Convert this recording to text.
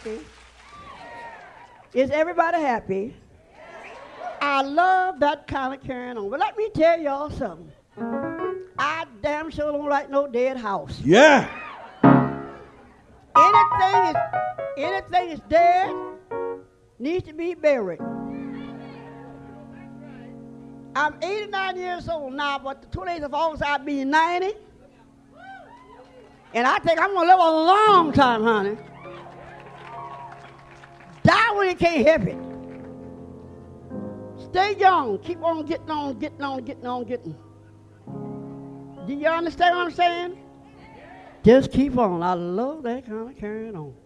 happy? Is everybody happy? I love that kind of carrying on. But let me tell y'all something. I damn sure don't like no dead house. Yeah. Anything is dead needs to be buried. I'm 89 years old now, but the 28th of August I'll be 90. And I think I'm going to live a long time, honey. Die when you can't help it. Stay young. Keep on getting on. Do you understand what I'm saying? Just keep on. I love that kind of carrying on.